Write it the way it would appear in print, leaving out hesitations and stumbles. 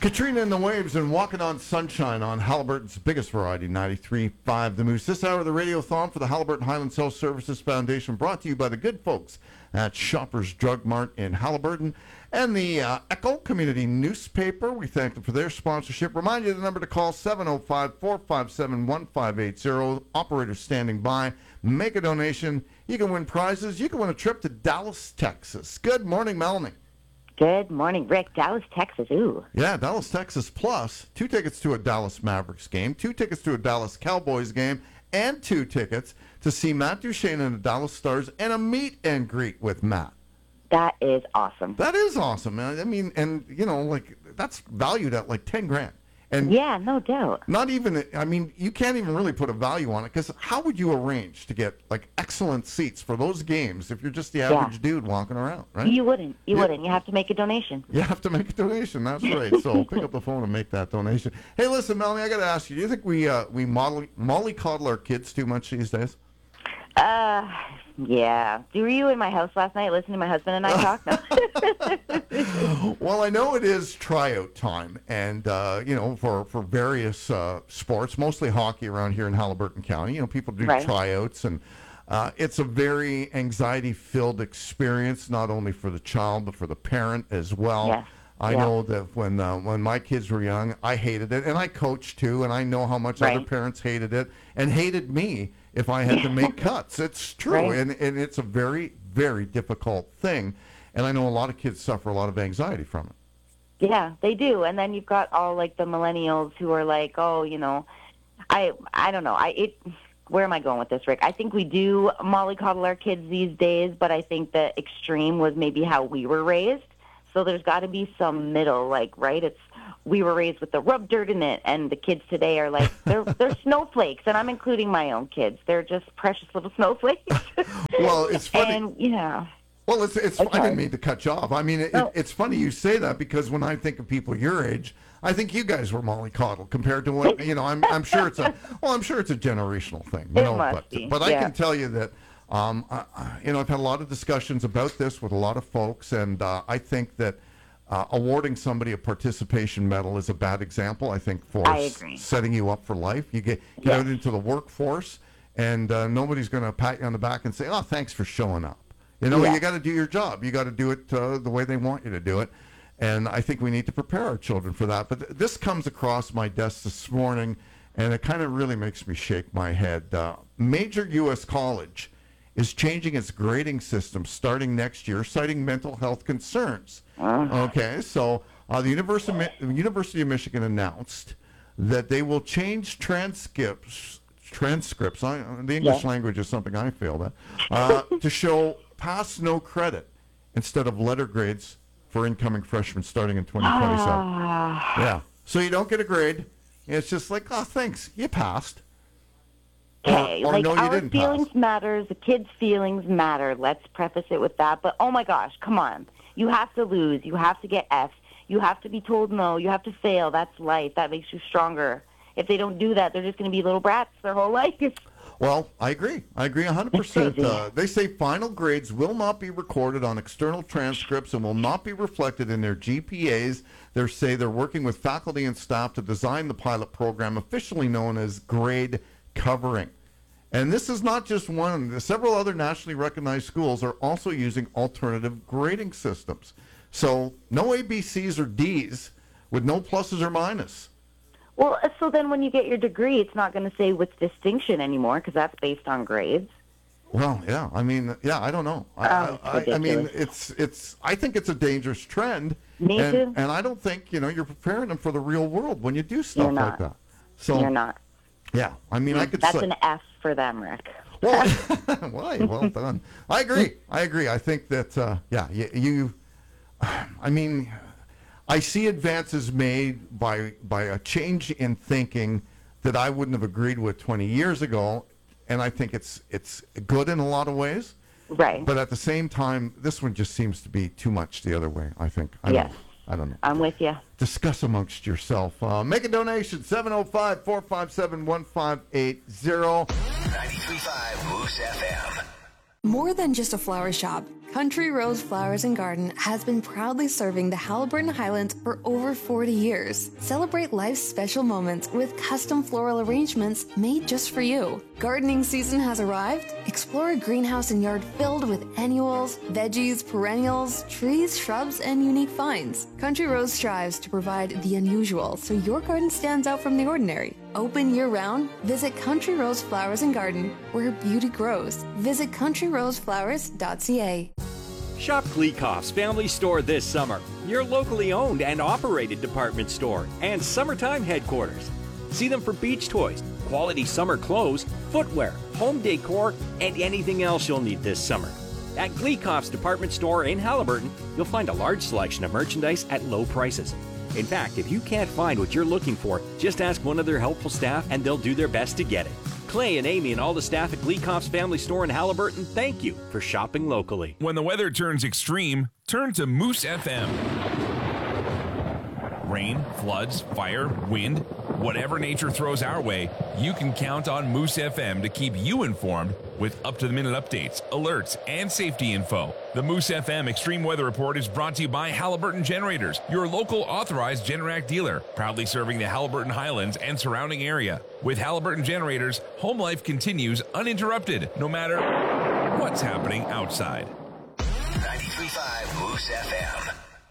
Katrina and the Waves and Walking on Sunshine on Halliburton's biggest variety, 93.5 The Moose. This hour of the Radiothon for the Halliburton Highlands Health Services Foundation, brought to you by the good folks at Shoppers Drug Mart in Halliburton and the Echo Community Newspaper. We thank them for their sponsorship. Remind you the number to call, 705-457-1580. Operators standing by. Make a donation. You can win prizes. You can win a trip to Dallas, Texas. Good morning, Melanie. Good morning, Rick. Dallas, Texas. Ooh. Yeah, Dallas, Texas, plus 2 tickets to a Dallas Mavericks game, 2 tickets to a Dallas Cowboys game, and 2 tickets to see Matt Duchene and the Dallas Stars and a meet and greet with Matt. That is awesome. That is awesome, man. I mean, and, you know, like, that's valued at like 10 grand. And yeah, no doubt. not even, I mean, you can't even really put a value on it, because how would you arrange to get, like, excellent seats for those games if you're just the average dude walking around, right? You wouldn't. You wouldn't. You have to make a donation. You have to make a donation. That's right. So pick up the phone and make that donation. Hey, listen, Melanie, I got to ask you, do you think we mollycoddle our kids too much these days? Yeah. Were you in my house last night listening to my husband and I talk? No. Well, I know it is tryout time, and, you know, for various sports, mostly hockey around here in Halliburton County. You know, people do tryouts, and it's a very anxiety-filled experience, not only for the child, but for the parent as well. Yes. I know that when my kids were young, I hated it, and I coached too, and I know how much other parents hated it and hated me if I had to make cuts. It's true, and it's a very, very difficult thing, and I know a lot of kids suffer a lot of anxiety from it. Yeah, they do, and then you've got all, like, the millennials who are like, oh, you know, I don't know. Where am I going with this, Rick? I think we do mollycoddle our kids these days, but I think the extreme was maybe how we were raised. So there's got to be some middle, like, right? It's we were raised with the rub dirt in it, and the kids today are like, they're snowflakes, and I'm including my own kids. They're just precious little snowflakes. Well, it's funny. And, yeah. Well, it's I didn't mean to cut you off. I mean, it's funny you say that, because when I think of people your age, I think you guys were mollycoddled compared to what, you know, I'm sure it's a generational thing. You know, must be. But I can tell you that, you know, I've had a lot of discussions about this with a lot of folks, and I think that awarding somebody a participation medal is a bad example, I think, for setting you up for life. You get out into the workforce, and nobody's going to pat you on the back and say, oh, thanks for showing up. You know, you got to do your job. You got to do it the way they want you to do it. And I think we need to prepare our children for that. But this comes across my desk this morning, and it kind of really makes me shake my head. Major U.S. college is changing its grading system starting next year, citing mental health concerns. Okay, so the University of Michigan announced that they will change transcripts. The English language is something I failed at, to show pass no credit instead of letter grades for incoming freshmen starting in 2027. Yeah, so you don't get a grade. It's just like, oh, thanks, you passed. Okay, like, no, our feelings matter, the kids' feelings matter. Let's preface it with that. But, oh, my gosh, come on. You have to lose. You have to get F's. You have to be told no. You have to fail. That's life. That makes you stronger. If they don't do that, they're just going to be little brats their whole life. Well, I agree. I agree 100%. They say final grades will not be recorded on external transcripts and will not be reflected in their GPAs. They say they're working with faculty and staff to design the pilot program, officially known as grade covering. And this is not just one. Several other nationally recognized schools are also using alternative grading systems. So no ABCs or Ds with no pluses or minuses. Well, so then when you get your degree, it's not going to say with distinction anymore, because that's based on grades. Well, yeah. I mean, yeah, I don't know. I mean, it's. I think it's a dangerous trend. Me too. And I don't think, you know, you're preparing them for the real world when you do stuff like that. So you're not. Yeah, I mean, I could That's say... an F for them, Rick. Well, well done. I agree. I think that, I mean, I see advances made by a change in thinking that I wouldn't have agreed with 20 years ago, and I think it's good in a lot of ways. Right. But at the same time, this one just seems to be too much the other way, I think. I don't know. I'm with you. Discuss amongst yourself. Make a donation, 705-457-1580. 93.5 Moose FM. More than just a flower shop, Country Rose Flowers and Garden has been proudly serving the Haliburton Highlands for over 40 years. Celebrate life's special moments with custom floral arrangements made just for you. Gardening season has arrived. Explore a greenhouse and yard filled with annuals, veggies, perennials, trees, shrubs, and unique finds. Country Rose strives to provide the unusual so your garden stands out from the ordinary. Open year-round? Visit Country Rose Flowers and Garden, where beauty grows. Visit countryroseflowers.ca. Shop Gleekoff's Family Store this summer, your locally owned and operated department store and summertime headquarters. See them for beach toys, quality summer clothes, footwear, home decor, and anything else you'll need this summer. At Gleekoff's department store in Haliburton, you'll find a large selection of merchandise at low prices. In fact, if you can't find what you're looking for, just ask one of their helpful staff and they'll do their best to get it. Clay and Amy and all the staff at Gleekoff's Family Store in Haliburton, thank you for shopping locally. When the weather turns extreme, turn to Moose FM. Rain, floods, fire, wind, whatever nature throws our way, you can count on Moose FM to keep you informed with up-to-the-minute updates, alerts, and safety info. The Moose FM Extreme Weather Report is brought to you by Haliburton Generators, your local authorized Generac dealer, proudly serving the Haliburton Highlands and surrounding area. With Haliburton Generators, home life continues uninterrupted, no matter what's happening outside. 93.5 Moose FM.